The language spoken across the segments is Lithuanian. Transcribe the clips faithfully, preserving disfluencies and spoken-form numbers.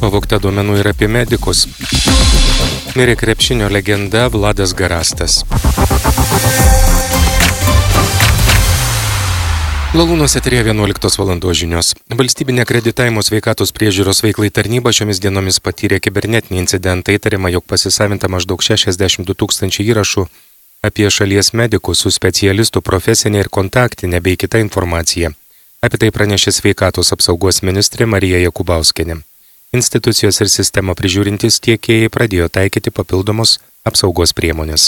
Pavogta duomenų ir apie medikus. Mirė krepšinio legenda Vladas Garastas. Lalūnuose eteryje vienuoliktos valandos žinios. Valstybinė akreditavimo sveikatos priežiūros veiklai tarnyba šiomis dienomis patyrė kibernetinį incidentą. Įtariama, jog pasisavinta maždaug šešiasdešimt du tūkstančiai įrašų apie šalies medikus su specialistų profesinė ir kontaktinė bei kita informacija. Apie tai pranešė sveikatos apsaugos ministrė Marija Jakubauskienė. Institucijos ir sistemą prižiūrintys tiekėjai pradėjo taikyti papildomus apsaugos priemonės.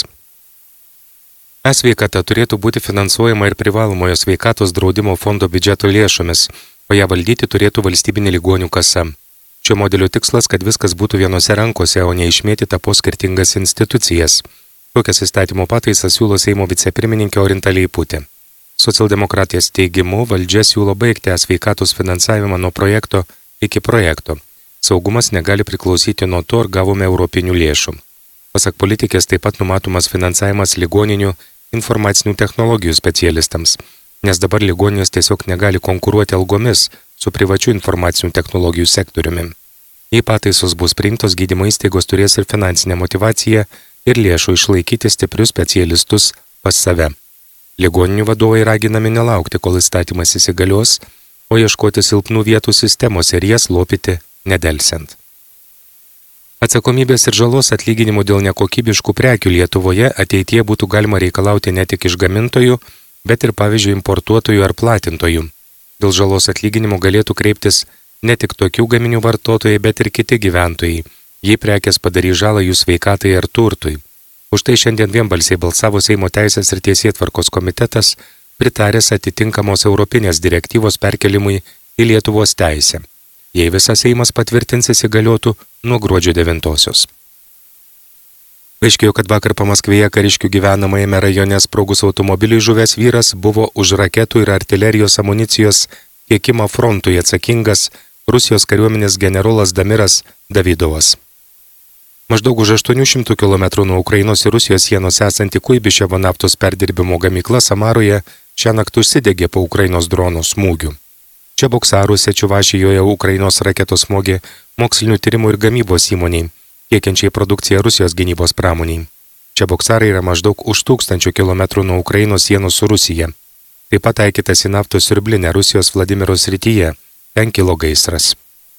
E-sveikata turėtų būti finansuojama ir privalomojo sveikatos draudimo fondo biudžeto lėšomis, o ją valdyti turėtų valstybinė ligonių kasa. Šio modelio tikslas, kad viskas būtų vienose rankose, o ne išmėtyta po skirtingas institucijas. Tokias įstatymo pataisas siūlo Seimo vicepirmininkė Orinta Leiputė. Socialdemokratijos teigimu valdžia siūlo baigti e-sveikatos finansavimą nuo projekto iki projekto. Saugumas negali priklausyti nuo to, ar gavome europinių lėšų. Pasak politikės, taip pat numatomas finansavimas ligoninių informacinių technologijų specialistams, nes dabar ligoninės tiesiog negali konkuruoti algomis su privačiu informacinių technologijų sektoriumi. Jei pataisos bus priimtos, gydymo įstaigos turės ir finansinę motyvaciją ir lėšų išlaikyti stiprius specialistus pas save. Ligoninių vadovai raginami nelaukti, kol įstatymas įsigalios, o ieškoti silpnų vietų sistemos ir jas lopyti nedelsiant. Atsakomybės ir žalos atlyginimų dėl nekokybiškų prekių Lietuvoje ateityje būtų galima reikalauti ne tik iš gamintojų, bet ir pavyzdžiui importuotojų ar platintojų. Dėl žalos atlyginimų galėtų kreiptis ne tik tokių gaminių vartotojai, bet ir kiti gyventojai, jei prekės padarys žalą jų sveikatai ar turtui. Už tai šiandien vienbalsiai balsavo Seimo teisės ir teisėtvarkos komitetas, pritaręs atitinkamos europinės direktyvos perkelimui į Lietuvos teisę. Jei visas Seimas patvirtins, įsigaliotų nuo gruodžio devintosios. Aiškėjo, kad vakar Pamaskvėje kariškių gyvenamajame rajone sprogus automobiliui žuvęs vyras buvo už raketų ir artilerijos amunicijos tiekimą frontui atsakingas Rusijos kariuomenės generolas Damiras Davidovas. Maždaug už aštuonių šimtų kilometrų nuo Ukrainos ir Rusijos sienos esanti Kuibyševo naftos perdirbimo gamykla Samaroje šiąnakt užsidegė po Ukrainos drono smūgių. Čia Boksaruose, Čiuvašijoje Ukrainos raketos smogė mokslinių tyrimų ir gamybos įmoniai, tiekiančiai produkciją Rusijos gynybos pramoniai. Čia Boksarai yra maždaug už tūkstančių kilometrų nuo Ukrainos sienos su Rusija. Taip pat taikytas į naftos siurblinę Rusijos Vladimiro srityje, ten kilo gaisras.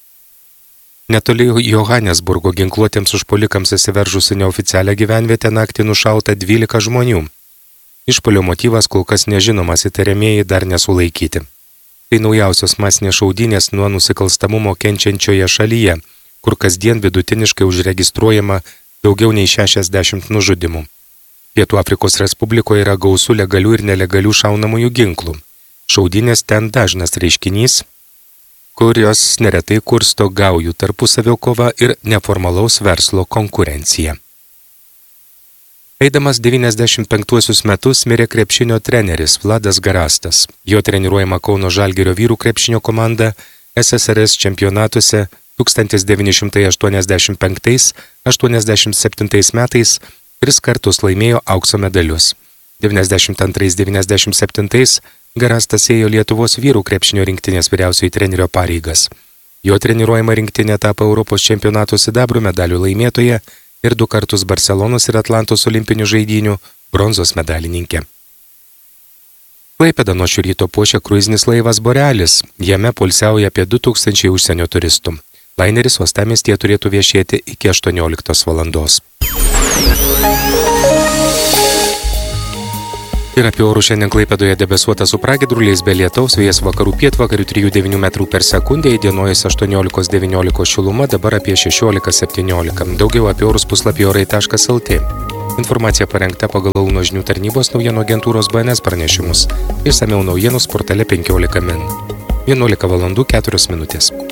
Netoli Johanesburgo ginkluotėms užpuolikams įsiveržusi neoficialią gyvenvietę naktį nušauta dvylika žmonių. Išpuolio motyvas kol kas nežinomas, įtariamieji dar nesulaikyti. Tai naujausios masinės šaudynės nuo nusikalstamumo kenčiančioje šalyje, kur kasdien vidutiniškai užregistruojama daugiau nei šešiasdešimt nužudimų. Pietų Afrikos Respublikoje yra gausų legalių ir nelegalių šaunamųjų ginklų. Šaudynės ten dažnas reiškinys, kurios neretai kursto gaujų tarpusavio kova ir neformalaus verslo konkurencija. Eidamas devyniasdešimt penktuosius metus mirė krepšinio treneris Vladas Garastas. Jo treniruojama Kauno Žalgirio vyrų krepšinio komanda S S R S čempionatuose tūkstantis devyni šimtai aštuoniasdešimt penktais - aštuoniasdešimt septintais metais tris kartus laimėjo aukso medalius. devyniasdešimt antrais - devyniasdešimt septintais Garastas ėjo Lietuvos vyrų krepšinio rinktinės vyriausiojo trenerio pareigas. Jo treniruojama rinktinė tapo Europos čempionatų sidabrų medalių laimėtoja ir du kartus Barcelonos ir Atlantos olimpinių žaidynių bronzos medalininkė. Klaipėdą nuo šio ryto puošia kruizinis laivas Borealis. Jame poilsiauja apie du tūkstančiai užsienio turistų. Laineris uostamiestyje turėtų viešėti iki aštuonioliktos valandos. Ir apie orų šiandien Klaipėdoje debesuota su pragiedruliais be lietaus, vėjas vakarų pietvakarių trijų devynių metrų per sekundę, įdienojus aštuoniolikos devyniolikos šiluma, dabar apie šešiolika septyniolika. Daugiau apie orus puslapį orai taškas el tė. Informacija parengta pagal Launo žinių tarnybos naujienų agentūros B N S pranešimus. Išsamiau naujienos portale penkiolika min. vienuolika valandų keturios minutės.